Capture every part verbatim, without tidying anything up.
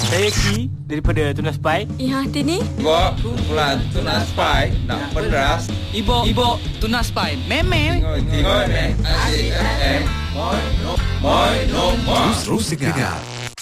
Saya Ki daripada Tunas Pai. Ya, Tini. Ibu, kumpulan Tunas Pai nak peras. Ibu, Ibu, Tunas Pai. Meme. Tengok, tengok ni. Asyik F M. Moi, no, moi, no, moi. Terus dengar.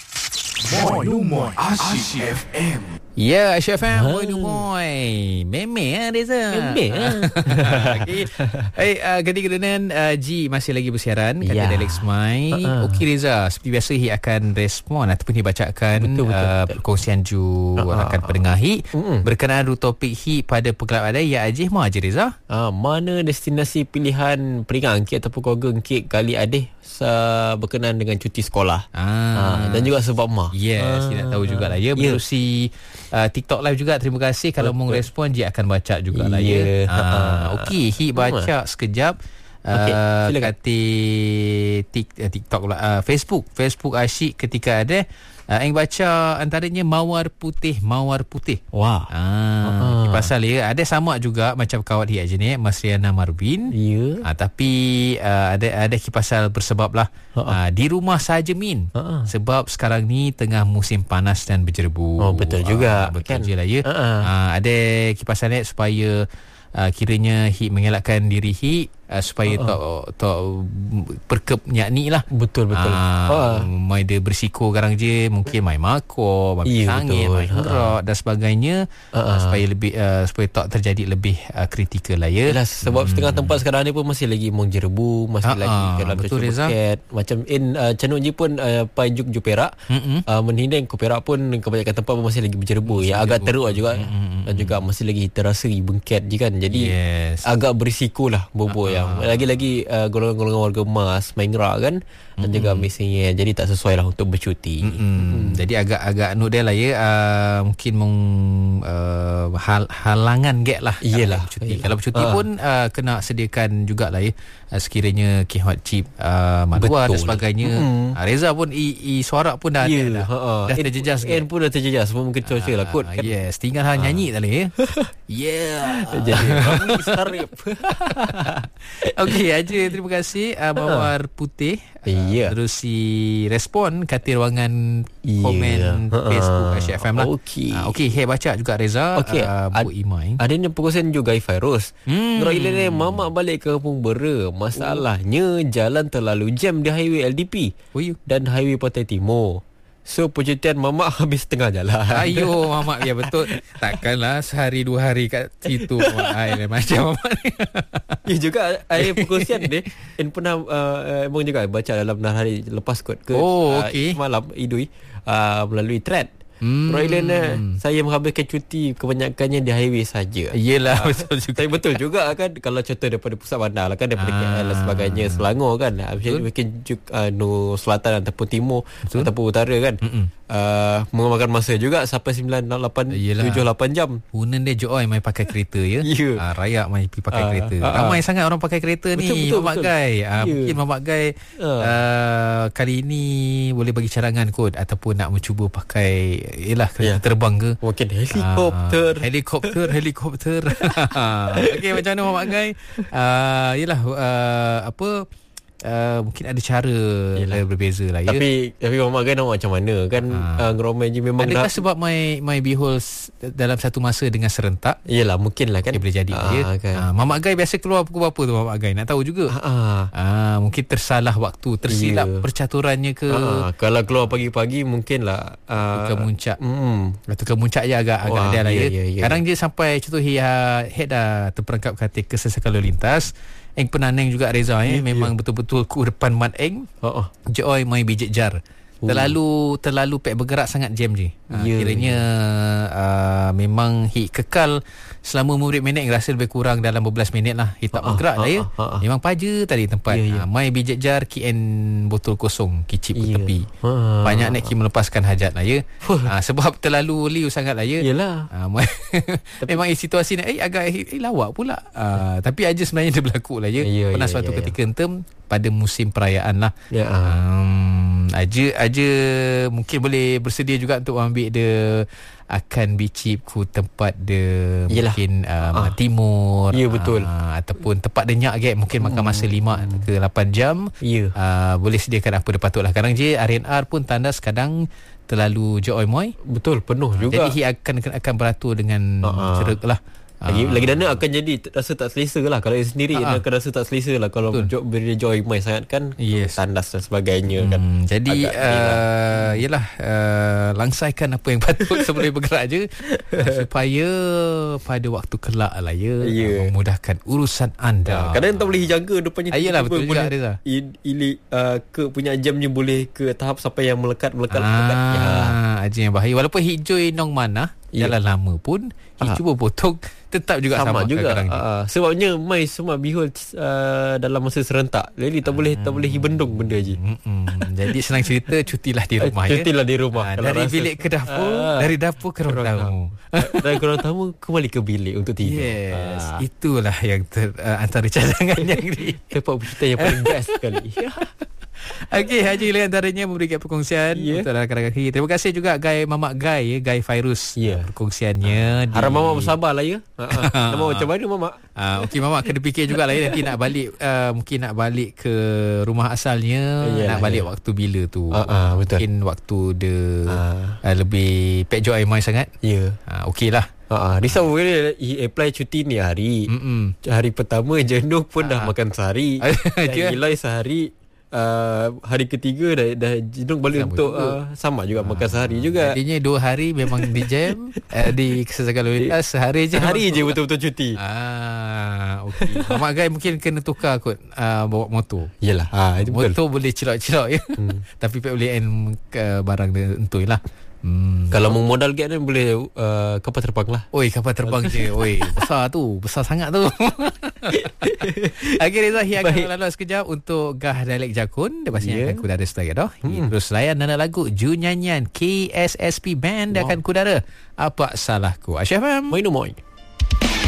Moi, no, moi. Asyik F M. Ya, Asyik F M. Moi, no, moi. Meme lah, Reza. Meme lah. Okay. Hey, uh, ketika-ketika uh, G masih lagi bersiaran kata Ya. Alex Mai. Uh-uh. Okey Reza, seperti biasa Hi akan respon ataupun Hi bacakan Betul, betul, uh, betul. perkongsian Ju Uh-uh. rakan pendengar Hi Mm-mm. berkenaan topik Hi pada Pegelap Adai. Ya Ajih, mau aja Reza. Ah, mana destinasi pilihan peringat angkit ataupun keluarga angkit kali adik sa- berkenaan dengan cuti sekolah. Ah. Ah, dan juga sebab mah. Yes, ah. tidak tahu jugalah ya. Ya. Menerusi uh, TikTok live juga. Terima kasih kalau Betul. mau respon Ji akan baca jugalah Ya. ya. Ha. Ah, okey, Hi baca sekejap. Okey, Uh, silakan. kata tik, uh, TikTok pula uh, Facebook Facebook Asyik ketika ada uh, yang baca antaranya Mawar Putih Mawar Putih. Wah. Ah, Ah. pasal ya ada sama juga macam kawan Hi aja ni Masriana Marvin. Ya. Ah, tapi uh, ada ada pasal bersebab lah uh, di rumah saja Min. Ha-ha. Sebab sekarang ni tengah musim panas dan berjerebu. Oh, betul juga, Ah, betul kan? je lah ya. Ha-ha. Ah, ada kipasan ni supaya uh, kiranya Hi mengelakkan diri Hi uh, supaya tak tak perkep nyak ni lah. Betul betul. Ah, Ah. mai dia bersiko garang je mungkin mai makor, mai Ya, sangit, betul. mai ngerak dan sebagainya Ha-ha. uh, supaya lebih uh, supaya tak terjadi lebih uh, kritikal lah ya. Yelah, sebab hmm. setengah tempat sekarang ni pun masih lagi mengjerebu, masih Ha-ha, lagi kalau betul, Reza. buket. Macam in uh, Canuk je pun uh, Pai Juk Ju Perak. Mm-mm. Uh, menhindang ke Perak pun kebanyakan tempat pun masih lagi berjerebu. Yang agak teruk juga. Mm-mm. Dan juga masih lagi terasa bengket je kan. Jadi Yes. agak berisiko lah bobo yang lagi-lagi uh, golongan-golongan warga emas main gerak kan. Dan juga misalnya jadi tak sesuai lah untuk bercuti. Hmm. Jadi agak-agak nuk dia lah ya, uh, mungkin meng uh, hal, halangan gek lah. Iyalah. Kalau bercuti, Iyalah. kalau bercuti Ah. pun uh, kena sediakan jugalah ya, uh, sekiranya kehot chip uh, manual dan Betul. sebagainya. Mm. Uh, Reza pun i, i suara pun dah Ya, ada dah. ha-ha. Dah N- terjejas N pun dah terjejas. Semua mungkin cuaca lah kot kan. Yes, tinggal hal nyanyi tak boleh ya. Yeah. Jadi Rami Sarip. Okey, aja terima kasih uh, Mawar Putih. Ya. Terus si respon kata ruangan Ya. komen Ha-ha. Facebook Asyik F M lah. Okey. Ah, okey, hey baca juga Reza. Okey, uh, Bu ad- Imai. Ada ni perkongsian juga virus. Hmm. Nurul Ilani mamak balik ke Kampung Bera. Masalahnya jalan terlalu jam di highway L D P Oh, you. dan highway Pantai Timur. So percutian mamak habis tengah jalan. Ayo mamak, ya betul. Takkanlah sehari dua hari kat situ mamak air macam mamak ni. Ya juga ada perkongsian ni. En pernah uh, emang juga baca dalam hari lepas kot ke. Oh, uh, okey. Semalam Idui uh, melalui thread. Hmm. Nurul Ilani, saya menghabiskan cuti kebanyakannya di highway saja. Yelah, betul juga. Tapi betul juga kan. Kalau contoh daripada pusat bandar lah kan, daripada Ah. K L dan sebagainya, Selangor kan, Betul. mungkin uh, no selatan ataupun timur, Betul. ataupun utara kan, uh, memakan masa juga sampai sembilan, lapan, Yelah. tujuh, lapan jam. Hunan dia joy main pakai kereta ya. Ya. Ah, rayak main pergi pakai Ah, kereta. ah, ah. Ramai sangat orang pakai kereta ni. Betul, betul, Mamak betul. Gai. Ah, Ya. Mungkin Mamak Gai Ah. uh, kali ini boleh bagi cadangan kot ataupun nak mencuba pakai yalah kereta Ya. terbang ke. Mungkin helikopter. Ah, helikopter, helikopter. Okey, macam mana Mamak Gai? Uh, yalah uh, apa Uh, mungkin ada cara Yelah. yang berbeza lah ya. Tapi tapi Mamak Gan nak macam mana kan, Ah. uh, ngeromai je memang Adakah dah. sebab my my behold dalam satu masa dengan serentak? Yelah, mungkin lah kan. Okay, boleh jadi Ah, ya. kan. Ah, Mamak Gai biasa keluar pukul berapa tu Mamak Gai? Nak tahu juga. Ah, Ah, mungkin tersalah waktu, tersilap Ya. percaturannya ke ah, kalau keluar pagi-pagi mungkin lah uh, ke muncak. mm, Atau ke muncak je agak agak Wah, ada lah ya. ya, ya, ya. Kadang je sampai contoh ya head dah terperangkap kata kesesakan lalu lintas. Eng penaneng juga Reza eh Ya, memang betul-betul ku depan mat eng. oh, oh. Joy mai bijak jar. Oh. Terlalu terlalu pek bergerak sangat jam je. Ha, Ya, kiranya uh, memang hi kekal selama murid minit rasa lebih kurang dalam beberapa minit lah. Hi tak Ah, bergerak ah, lah ya. ah, ah, ah. Memang paja tadi tempat. Ya, ya. Ha, mai bijak jar K N botol kosong kicip ke Ya. tepi. Ah. Banyak nak ki melepaskan hajat lah ya. Fuh. Ha, sebab terlalu liu sangat lah ya. Yelah. Ha, mai- memang eh, situasi ni eh agak eh, eh, lawak pula. Ha, tapi aja sebenarnya dia berlaku lah ya. Ya, Pernah ya, suatu ya, ya. ketika entem pada musim perayaan lah. Ya. Um, Hmm, aja aja mungkin boleh bersedia juga untuk ambil dia akan bicip ku tempat dia. Yelah. Mungkin uh, uh. timur. Ya, betul. Uh, ataupun tempat dia nyak get mungkin makan masa lima ke lapan jam. Ya. Uh, boleh sediakan apa dia patutlah. Kadang je R and R pun tandas kadang terlalu joy moy. Betul, penuh juga. Jadi akan akan beratur dengan uh-huh. ceruk lah. Lagi, Ah. lagi dana akan jadi rasa tak selesa lah. Kalau dia sendiri dia akan rasa tak selesa lah. Kalau jo, beri joy mai sangat kan, yes. tandas dan sebagainya kan. Hmm, jadi uh, yelah uh, langsaikan apa yang patut sebelum bergerak je uh, supaya pada waktu kelak lah ya, yeah. uh, memudahkan urusan anda. Ya, kadang tak boleh jaga depannya. Ah, yelah, betul boleh, juga dia. Ili uh, ke punya jamnya boleh ke tahap sampai yang melekat melekat ah, melekat. Ya. Aja yang bahaya. Walaupun hijau nong mana yeah. jalan lama pun hijau ah. potong tetap juga sama, sama juga. Uh, sebabnya mai semua bihul uh, dalam masa serentak. Jadi tak boleh tak boleh hibendung benda je. Mm-mm. Jadi senang cerita cutilah di rumah ya. Cutilah di rumah. Uh, dari rasa, bilik ke dapur, uh, dari dapur ke ruang tamu. Dari ruang tamu kembali ke bilik untuk tidur. Yes, uh. itulah yang ter, uh, antara cadangan yang di tempat bercerita yang paling best sekali. Okey, Haji Ilai antaranya memberikan perkongsian yeah. untuk rakan-rakan kita. Terima kasih juga Guy Mamak Guy ya, Guy Fairuz yeah. perkongsiannya. Harap di... Mamak bersabarlah ya. Ha. Nama macam mana Mamak? Ah, okey Mamak kena fikir jugalah ya, nanti nak balik uh, mungkin nak balik ke rumah asalnya, yeah, nak balik yeah. waktu bila tu. Uh, uh, betul. Mungkin waktu dia uh. Uh, lebih pek joy mai sangat. Ya. Yeah. Uh, okeylah. Ha, risau boleh apply cuti ni hari. Mm-mm. Hari pertama jenuh pun uh. dah makan sehari. Dah Ilai sehari. Uh, hari ketiga dah, dah jenuh balik sama untuk uh, sama juga ha. makan sehari juga. Jadinya dua hari memang di jam uh, di kesesakan lalu lintas sehari je sehari je betul-betul cuti. Ah, okey. Mamak Guy mungkin kena tukar kot uh, bawa motor. Yalah. Ha, itu motor betul. Boleh cilok-cilok ya. Hmm. Tapi pek boleh end uh, barang dia entui lah. Hmm. Kalau mau modal gap ni boleh uh, kapal terbang lah. Oi, kapal terbang je. Oi, besar tu, besar sangat tu. Okey Reza, hi akan lalu sekejap untuk Gah Dialek Jakun. Dia pastinya yeah. akan kudara setelah dah. Hmm. Terus layan nana lagu Ju Nyanyian K S S P Band dia wow. akan kudara. Apa salahku? Asyaf Fam. Moi no moi.